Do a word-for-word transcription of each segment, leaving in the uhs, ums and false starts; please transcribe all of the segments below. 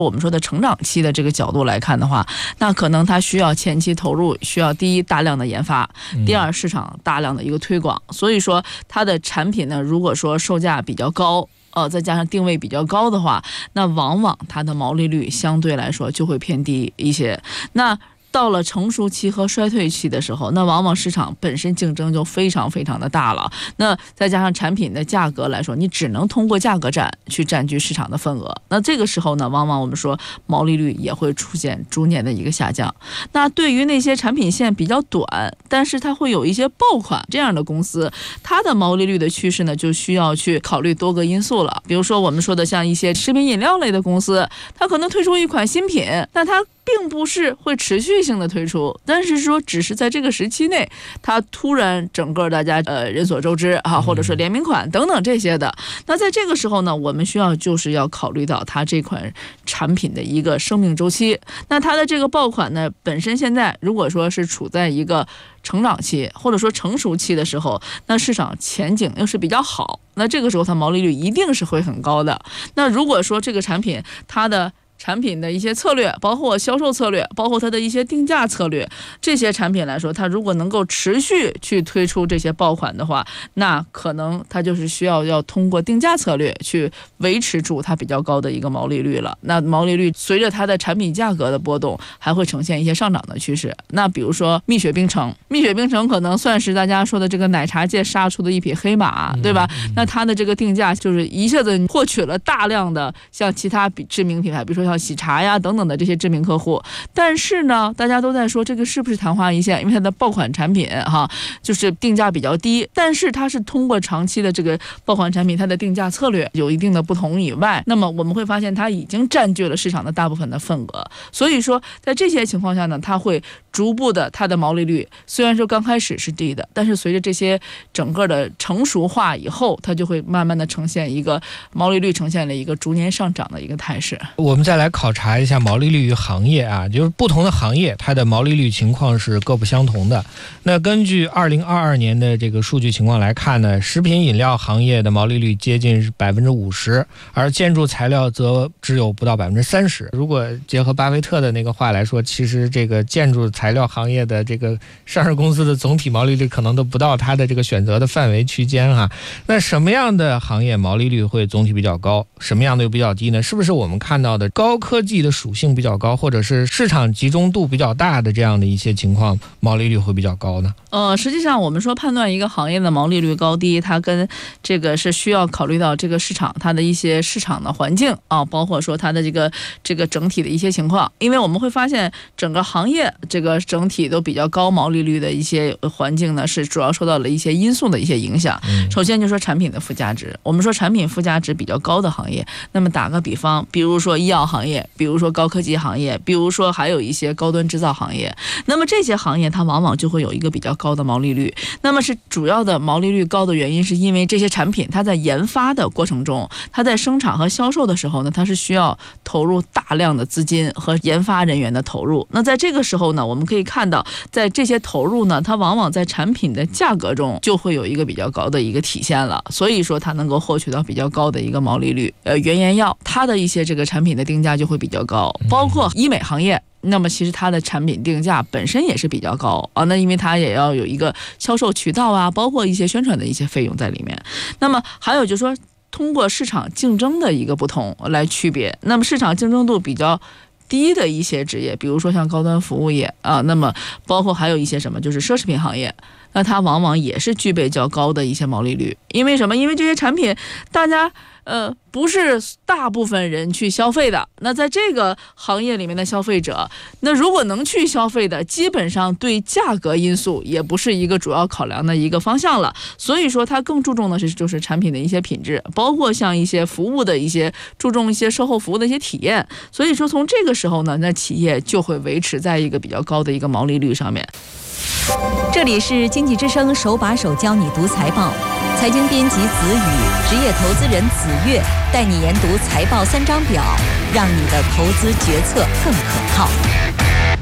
我们说的成长期的这个角度来看的话，那可能它需要前期投入，需要第一大量的研发，第二市场大量的一个推广。所以说它的产品呢，如果说售价比较高，呃，再加上定位比较高的话，那往往它的毛利率相对来说就会偏低一些。那到了成熟期和衰退期的时候，那往往市场本身竞争就非常非常的大了，那再加上产品的价格来说，你只能通过价格战去占据市场的份额，那这个时候呢，往往我们说毛利率也会出现逐年的一个下降。那对于那些产品线比较短，但是它会有一些爆款这样的公司，它的毛利率的趋势呢，就需要去考虑多个因素了。比如说我们说的像一些食品饮料类的公司，它可能推出一款新品，但它并不是会持续性的推出，但是说只是在这个时期内，它突然整个大家呃人所周知啊，或者说联名款等等这些的。那在这个时候呢，我们需要就是要考虑到它这款产品的一个生命周期。那它的这个爆款呢，本身现在如果说是处在一个成长期或者说成熟期的时候，那市场前景又是比较好，那这个时候它毛利率一定是会很高的。那如果说这个产品它的产品的一些策略，包括销售策略，包括它的一些定价策略，这些产品来说，它如果能够持续去推出这些爆款的话，那可能它就是需要要通过定价策略去维持住它比较高的一个毛利率了。那毛利率随着它的产品价格的波动，还会呈现一些上涨的趋势。那比如说蜜雪冰城，蜜雪冰城可能算是大家说的这个奶茶界杀出的一匹黑马，对吧？那它的这个定价就是一下子获取了大量的像其他知名品牌，比如说像喜茶呀等等的这些知名客户，但是呢，大家都在说这个是不是昙花一现，因为它的爆款产品哈，就是定价比较低，但是它是通过长期的这个爆款产品，它的定价策略有一定的不同以外，那么我们会发现它已经占据了市场的大部分的份额。所以说，在这些情况下呢，它会逐步的，它的毛利率虽然说刚开始是低的，但是随着这些整个的成熟化以后，它就会慢慢的呈现一个毛利率呈现了一个逐年上涨的一个态势。 我们再来考察一下毛利率与行业啊，就是不同的行业它的毛利率情况是各不相同的。那根据二零二二年的这个数据情况来看呢，食品饮料行业的毛利率接近百分之五十，而建筑材料则只有不到百分之三十。如果结合巴菲特的那个话来说，其实这个建筑材料行业的这个上市公司的总体毛利率可能都不到它的这个选择的范围区间哈。那什么样的行业毛利率会总体比较高，什么样的又比较低呢？是不是我们看到的高科技的属性比较高，或者是市场集中度比较大的这样的一些情况，毛利率会比较高呢？ 呃，实际上我们说判断一个行业的毛利率高低，它跟这个是需要考虑到这个市场它的一些市场的环境啊，包括说它的这个这个整体的一些情况。因为我们会发现整个行业这个整体都比较高毛利率的一些环境呢，是主要受到了一些因素的一些影响。嗯、首先就说产品的附加值，我们说产品附加值比较高的行业，那么打个比方，比如说医药行业，比如说高科技行业，比如说还有一些高端制造行业，那么这些行业它往往就会有一个比较高的毛利率。那么是主要的毛利率高的原因，是因为这些产品它在研发的过程中，它在生产和销售的时候呢，它是需要投入大量的资金和研发人员的投入。那在这个时候呢，我们可以看到，在这些投入呢，它往往在产品的价格中就会有一个比较高的一个体现了，所以说它能够获取到比较高的一个毛利率。呃，原研药它的一些这个产品的定价就会比较高，包括医美行业。那么其实它的产品定价本身也是比较高啊，那因为它也要有一个销售渠道啊，包括一些宣传的一些费用在里面。那么还有就是说，通过市场竞争的一个不同来区别，那么市场竞争度比较低的一些职业，比如说像高端服务业啊，那么包括还有一些什么，就是奢侈品行业，那它往往也是具备较高的一些毛利率。因为什么？因为这些产品大家呃不是大部分人去消费的，那在这个行业里面的消费者，那如果能去消费的，基本上对价格因素也不是一个主要考量的一个方向了。所以说它更注重的是就是产品的一些品质，包括像一些服务的一些注重一些售后服务的一些体验。所以说从这个时候呢，那企业就会维持在一个比较高的一个毛利率上面。 这里是经济之声手把手教你读财报，财经编辑子宇，职业投资人子月带你研读财报三张表，让你的投资决策更可靠。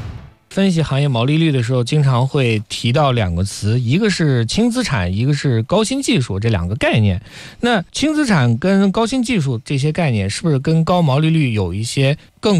分析行业毛利率的时候，经常会提到两个词，一个是轻资产，一个是高新技术，这两个概念。那轻资产跟高新技术这些概念，是不是跟高毛利率有一些更